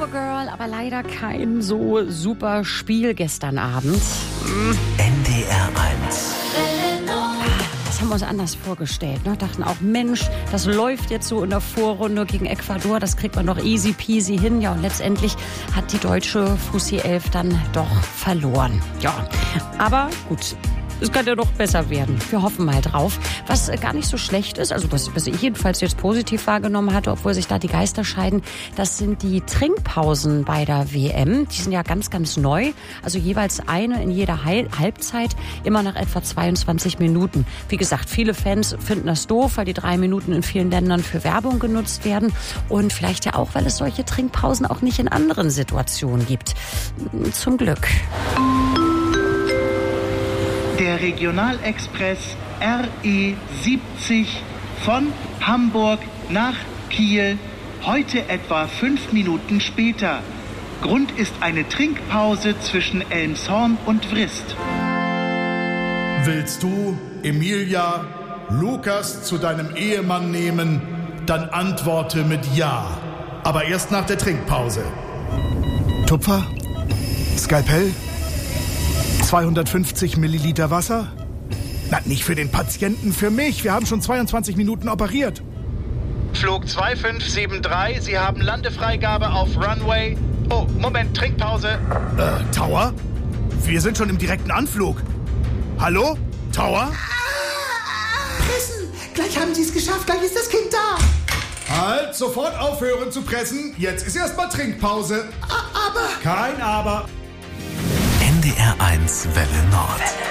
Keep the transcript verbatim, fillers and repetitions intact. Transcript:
Supergirl, aber leider kein so super Spiel gestern Abend. N D R eins. Das haben wir uns anders vorgestellt. Ne? Dachten auch, Mensch, das läuft jetzt so in der Vorrunde gegen Ecuador. Das kriegt man doch easy peasy hin. Ja, und letztendlich hat die deutsche Fussi elf dann doch verloren. Ja, aber gut. Es kann ja doch besser werden. Wir hoffen mal drauf. Was gar nicht so schlecht ist, also was, was ich jedenfalls jetzt positiv wahrgenommen hatte, obwohl sich da die Geister scheiden, das sind die Trinkpausen bei der W M. Die sind ja ganz, ganz neu. Also jeweils eine in jeder Heil- Halbzeit, immer nach etwa zweiundzwanzig Minuten. Wie gesagt, viele Fans finden das doof, weil die drei Minuten in vielen Ländern für Werbung genutzt werden. Und vielleicht ja auch, weil es solche Trinkpausen auch nicht in anderen Situationen gibt. Zum Glück. Der Regionalexpress R E siebzig von Hamburg nach Kiel, heute etwa fünf Minuten später. Grund ist eine Trinkpause zwischen Elmshorn und Vrist. Willst du, Emilia, Lukas zu deinem Ehemann nehmen, dann antworte mit Ja. Aber erst nach der Trinkpause. Tupfer? Skalpell? zweihundertfünfzig Milliliter Wasser? Na, nicht für den Patienten, für mich. Wir haben schon zweiundzwanzig Minuten operiert. Flug zwei fünf sieben drei, Sie haben Landefreigabe auf Runway. Oh, Moment, Trinkpause. Äh, Tower? Wir sind schon im direkten Anflug. Hallo? Tower? Pressen! Gleich haben Sie es geschafft, gleich ist das Kind da. Halt, sofort aufhören zu pressen. Jetzt ist erstmal Trinkpause. A- aber... Kein Aber. N D R eins Welle Nord.